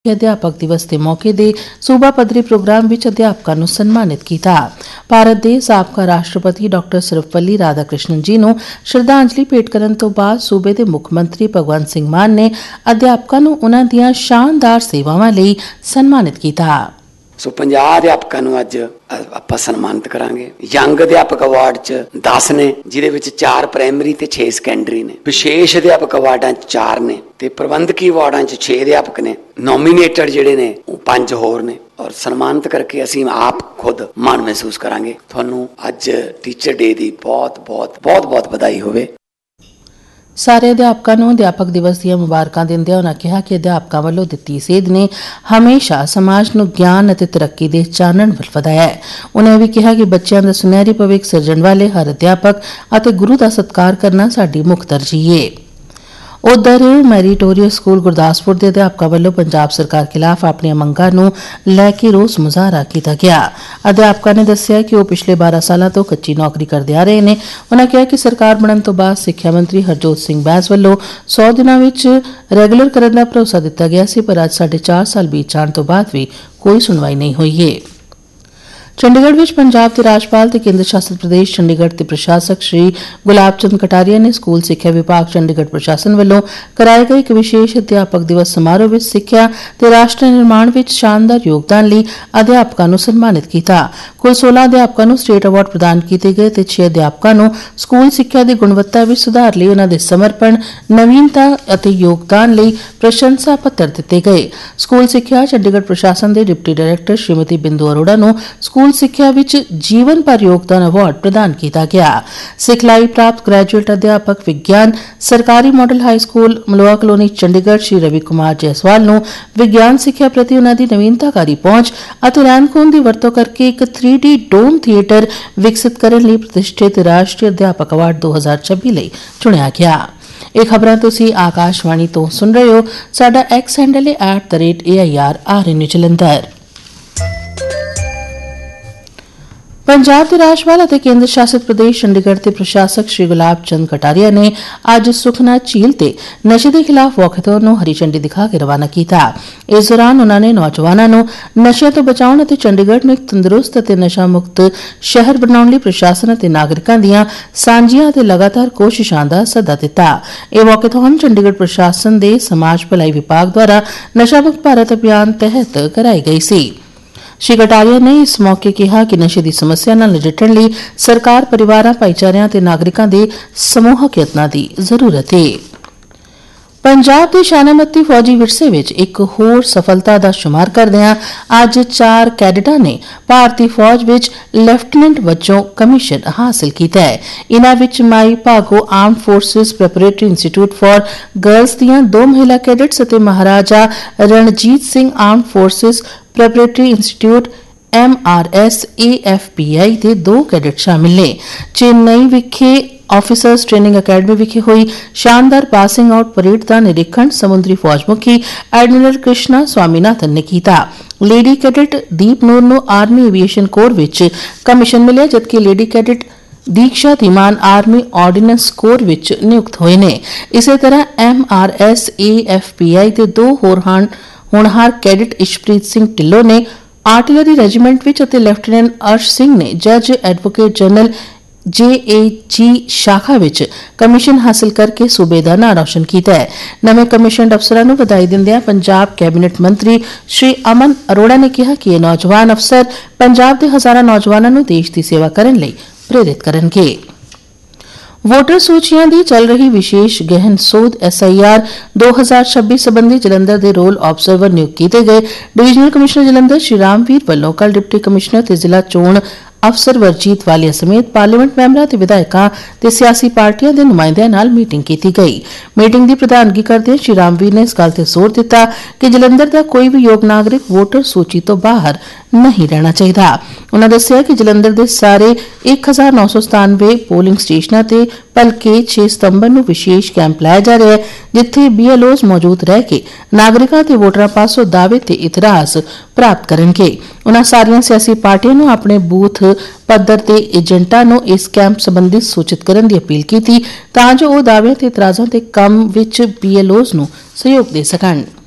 अध्यापक दिवस के मौके दे सूबा पद्धरी प्रोग्राम विच अध्यापकों को सन्मानित किया। भारत के साबका राष्ट्रपति डॉ सर्वपल्ली राधाकृष्णन जी को श्रद्धांजलि भेंट करने तो बाद सूबे के मुख्य मंत्री भगवंत सिंह मान ने अध्यापकों को उन्हां दीआं शानदार सेवावां लई सन्मानित किया। सो 50 अध्यापकों को अज आपां सन्मानित करांगे। यंग अध्यापक अवार्ड च 10 ने, जिहदे विच 4 प्राइमरी ते 6 सैकेंडरी ने। विशेष अध्यापक अवार्डां 4 ने ते प्रबंधकी अवार्डां च 6 अध्यापक ने। नॉमीनेटेड जिहड़े ने 5 होर ने और सन्मानित करके असीं आप खुद मान महसूस करांगे। तुहानूं अज टीचर डे दी बहुत बहुत बहुत बहुत बधाई होवे। सारे अध्यापकों को अध्यापक दिवस दी मुबारकां दिंदे उन्होंने कहा कि अध्यापकों वालों दित्ती सेध ने हमेशा समाज नूं ज्ञान अते तरक्की दे चानण वल वधाया है। उन्होंने भी कहा कि बच्चों का सुनहरी भविख सिरजण वाले हर अध्यापक अते गुरु का सत्कार करना साडी मुख तरजीह है। उधर मैरीटोरियस स्कूल गुरदासपुर के अध्यापकों वालों पंजाब सरकार खिलाफ अपनी मंगां नूं लैके रोस मुजाहरा किया गया। अध्यापकों ने दस्सिया कि वह पिछले 12 सालों तो कच्ची नौकरी करते आ रहे हैं। उन्होंने कहा कि सरकार बनने तो बाद सिक्ख्या मंत्री हरजोत सिंह बैंस वालों 100 दिनों में रेगुलर करने का भरोसा दिता गया सी, पर अज 4.5 साल बीत जाने तो बाद भी कोई सुनवाई नहीं हुई है। चंडीगढ़ में पंजाब के राज्यपाल ते केंद्र शासित प्रदेश चंडीगढ़ के प्रशासक श्री गुलाब चंद कटारिया ने स्कूल सिक्ख्या विभाग चंडीगढ़ प्रशासन वालों कराए गए एक विशेष अध्यापक दिवस समारोह में सिक्ख्या ते राष्ट्र निर्माण में शानदार योगदान लई अध्यापकों को सन्मानित किया। कुल 16 अध्यापकों को स्टेट अवार्ड प्रदान किए गए ते 6 अध्यापकों को स्कूल सिक्ख्या की गुणवत्ता में सुधार लई उन्हां दे समर्पण, नवीनता अते योगदान लई प्रशंसा पत्र दिते गए। स्कूल सिक्ख्या चंडीगढ़ प्रशासन के डिप्टी डायरैक्टर श्रीमती बिंदु अरोड़ा को स्कूल सिक्ख्या विच जीवन भर योगदान अवार्ड प्रदान किया गया। सिखलाई प्राप्त ग्रेजुएट अध्यापक विज्ञान सरकारी model high school मलोआ colony Chandigarh Shri Ravi Kumar Jaiswal को विज्ञान सिक्ख्या प्रति उन्हां दी नवीनताकारी पहुंच अते रैनकोन की वरतों करके एक 3D डोम थिएटर विकसित करने लई प्रतिष्ठित राष्ट्रीय अध्यापक अवार्ड 2026 लई चुनिया गया। ਇਹ ਖਬਰਾਂ ਤੁਸੀਂ ਆਕਾਸ਼ਵਾਣੀ ਤੋਂ ਸੁਣ ਰਹੇ ਹੋ। ਸਾਡਾ ਐਕਸ ਹੈਂਡਲ ਹੈ @AIR ਜਲੰਧਰ। पंजाब के राज्यपाल और केंद्र शासित प्रदेश चंडीगढ़ के प्रशासक श्री गुलाब चंद कटारिया ने आज सुखना झील ते नशे के खिलाफ वॉकथॉन नूं हरी झंडी दिखा के रवाना किया। इस दौरान उन्होंने नौजवानों नूं नशे तो बचाउण अते चंडीगढ़ नूं एक तंदुरुस्त अते नशा मुक्त शहर बनाउण लई प्रशासन अते नागरिकां दीआं सांझीआं अते लगातार कोशिशां दा सद्दा दिता। यह वॉकथॉन चंडीगढ़ प्रशासन दे समाज भलाई विभाग द्वारा नशा मुक्त भारत अभियान तहत कराई गई सी। श्री कटारिया ने इस मौके कहा कि नशे की समस्या नाल नजिठण लई सरकार परिवारां, भाईचारिਆਂ ते नागरिकां दे समूहक यत्नां दी जरूरत है। पंजाब के शानामती फौजी विरसे विच एक होर सफलता का शुमार करदिआं अज 4 कैडेटां ने भारतीय फौज विच लैफ्टिनेंट वजों कमीशन हासिल किया है। इन्हां विच माई भागो armed forces preparatory institute for girls दीआं 2 महिला कैडेट्स अते महाराजा Ranjit Singh armed forces preparatory institute MRS AFPI के 2 कैडेट शामिल ने। चेन्नई विखे ऑफिसर्स ट्रेनिंग अकेडमी विखे हुई शानदार पासिंग आउट परेड का निरीक्षण समुद्री फौज मुखी एडमिरल कृष्णा स्वामीनाथन ने किया। लेडी कैडेट दीप नूर नूं आर्मी एविएशन कोर विच कमीशन मिले, जबकि लेडी कैडेट दीक्षा धीमान आर्मी ऑर्डिनेंस कोर विच नियुक्त हुए ने। इसी तरह MRS AFPI के 2 होनहार कैडेट इशप्रीत सिंह ढिल्लों ने आर्टिलरी रेजिमेंट विच अते लेफ्टिनेंट अर्श सिंह ने जज एडवोकेट जनरल JAG शाखा विच कमीशन हासिल करके सूबे दा नां रोशन किया है। नवे कमीशनड अफसरां नूं बधाई दिंदिआं पंजाब कैबिनेट मंत्री श्री अमन अरोड़ा ने कहा कि ये नौजवान अफसर पंजाब के हजारां नौजवानों नूं देश की सेवा करने लई प्रेरित करनगे। वोटर सूचियां दी चल रही विशेष गहन सोध SIR 2026 संबंधी जलंधर के रोल ऑबजर्वर नियुक्त किए गए डिवीजनल कमिश्नर जलंधर श्री रामवीर वालों कल डिप्टी कमिश्नर ते जिला चोण अफसर वरजीत वालिया समेत पार्लीमेंट मैंबरां ते विधायकां ते सियासी पार्टियां दे नुमाइंदियां नाल मीटिंग की गई। मीटिंग की प्रधानगी करदे श्री रामवीर ने इस गल ते जोर दिता कि जलंधर का कोई भी योग नागरिक वोटर सूची तो बाहर नहीं रहना चाहिए। उन्होंने दस्सिया कि जलंधर के सारे 1997 पोलिंग स्टेशनों ते भलके 6 सितंबर नूं विशेष कैंप लाया जा रहा है, जिथे BLOs मौजूद रह के नागरिकां ते वोटरां पासों दावे ते इतराज प्राप्त करनगे। उन्होंने सारियां सियासी पार्टियां नूं अपने बूथ पद्धर ते एजेंटां नूं इस कैंप संबंधी सूचित करने की अपील की तां जो वो दावे ते इतराजां ते कम विच BLOs नूं सहयोग दे सकण।